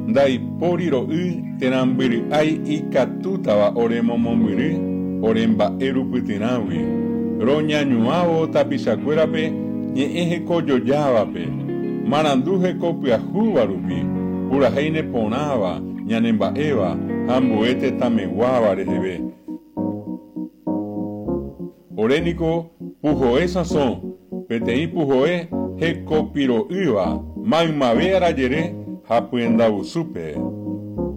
ndaipóri ro'y terambyry'ái ikatútava ore momombyry ore mba'e rupytyrãgui roñañuãvo tapichakuérape ñe'ẽ hekojojávape marandu heko pyahúva rupi purahéine porãva ñanemba'éva ha ambue tetãmeguáva reheve. Oréniko puhoe sãso peteĩ puhoe hekopiro'ýva maymave arajere ha pyendavusúpe.